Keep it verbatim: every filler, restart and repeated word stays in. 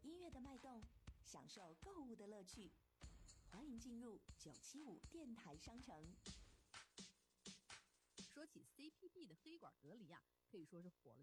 音乐的脉动，享受购物的乐趣。欢迎进入九七五电台商城。 说起 C P B 的黑管隔离啊，可以说是火了